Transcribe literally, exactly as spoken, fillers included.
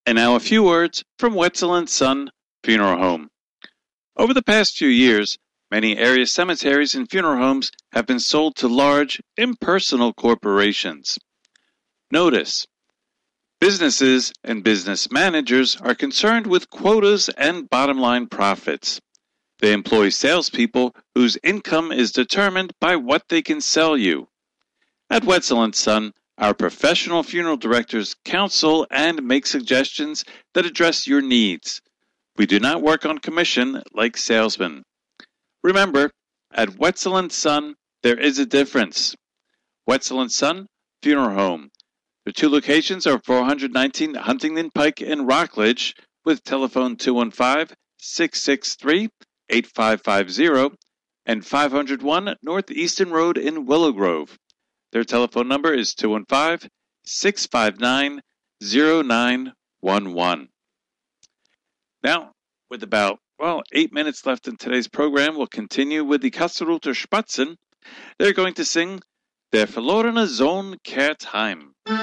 And now a few words from Wetzel and Son Funeral Home. Over the past few years, many area cemeteries and funeral homes have been sold to large, impersonal corporations. Notice, businesses and business managers are concerned with quotas and bottom-line profits. They employ salespeople whose income is determined by what they can sell you. At Wetzel and Son, our professional funeral directors counsel and make suggestions that address your needs. We do not work on commission like salesmen. Remember, at Wetzel and Son, there is a difference. Wetzel and Son Funeral Home. The two locations are four nineteen Huntington Pike in Rockledge with telephone two one five, six six three, eight five five zero and five oh one Northeastern Road in Willow Grove. Their telephone number is two one five, six five nine, zero nine one one. Now, with about, well, eight minutes left in today's program, we'll continue with the Kasseroter Spatzen. They're going to sing Der verlorene Sohn kehrt heim.